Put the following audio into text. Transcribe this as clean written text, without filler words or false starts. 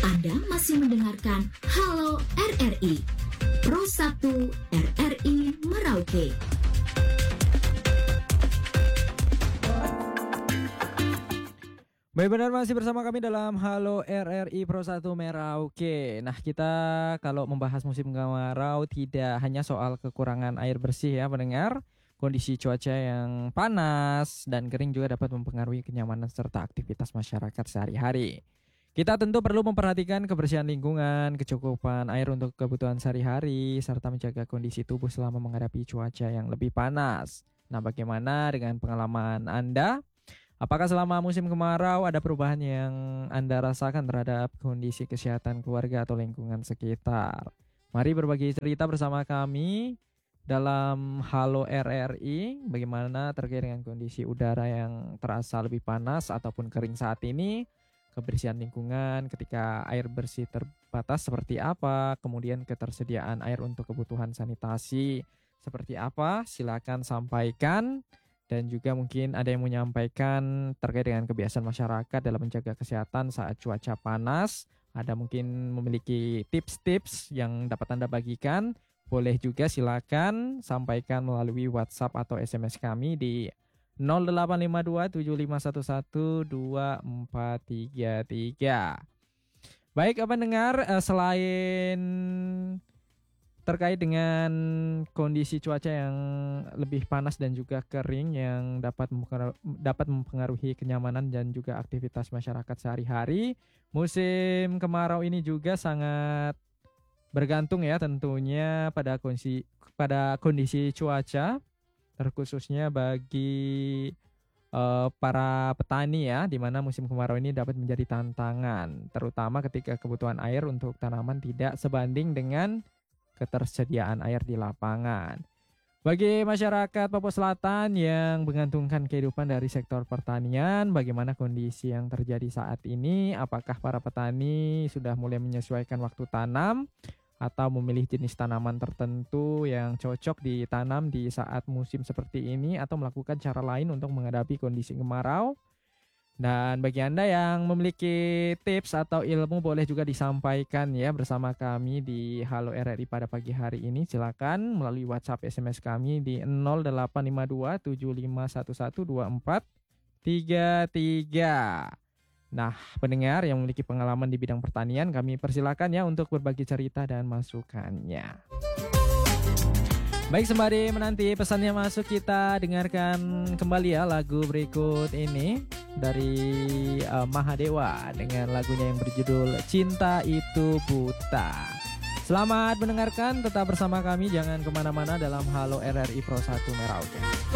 Anda masih mendengarkan Halo RRI, Pro 1 RRI Merauke. Baik, benar masih bersama kami dalam Halo RRI Pro 1 Merauke. Nah, kita kalau membahas musim kemarau tidak hanya soal kekurangan air bersih ya pendengar. Kondisi cuaca yang panas dan kering juga dapat mempengaruhi kenyamanan serta aktivitas masyarakat sehari-hari. Kita tentu perlu memperhatikan kebersihan lingkungan, kecukupan air untuk kebutuhan sehari-hari, serta menjaga kondisi tubuh selama menghadapi cuaca yang lebih panas. Nah, bagaimana dengan pengalaman Anda? Apakah selama musim kemarau ada perubahan yang Anda rasakan terhadap kondisi kesehatan keluarga atau lingkungan sekitar? Mari berbagi cerita bersama kami dalam Halo RRI, bagaimana terkait dengan kondisi udara yang terasa lebih panas ataupun kering saat ini, kebersihan lingkungan ketika air bersih terbatas seperti apa, kemudian ketersediaan air untuk kebutuhan sanitasi seperti apa, silakan sampaikan. Dan juga mungkin ada yang menyampaikan terkait dengan kebiasaan masyarakat dalam menjaga kesehatan saat cuaca panas. Ada mungkin memiliki tips-tips yang dapat Anda bagikan. Boleh juga silakan sampaikan melalui WhatsApp atau SMS kami di 085275112433. Baik, apa dengar selain terkait dengan kondisi cuaca yang lebih panas dan juga kering yang dapat mempengaruhi kenyamanan dan juga aktivitas masyarakat sehari-hari, musim kemarau ini juga sangat bergantung ya tentunya pada kondisi cuaca, terkhususnya bagi para petani ya, di mana musim kemarau ini dapat menjadi tantangan, terutama ketika kebutuhan air untuk tanaman tidak sebanding dengan ketersediaan air di lapangan. Bagi masyarakat Papua Selatan yang menggantungkan kehidupan dari sektor pertanian, bagaimana kondisi yang terjadi saat ini? Apakah para petani sudah mulai menyesuaikan waktu tanam atau memilih jenis tanaman tertentu yang cocok ditanam di saat musim seperti ini, atau melakukan cara lain untuk menghadapi kondisi kemarau? Dan bagi Anda yang memiliki tips atau ilmu, boleh juga disampaikan ya bersama kami di Halo RRI pada pagi hari ini. Silakan melalui WhatsApp SMS kami di 085275112433. Nah, pendengar yang memiliki pengalaman di bidang pertanian, kami persilakan ya untuk berbagi cerita dan masukannya. Baik, sembari menanti pesannya masuk, kita dengarkan kembali ya lagu berikut ini dari Mahadewa dengan lagunya yang berjudul Cinta Itu Buta. Selamat mendengarkan, tetap bersama kami, jangan kemana-mana dalam Halo RRI Pro 1 Merauke.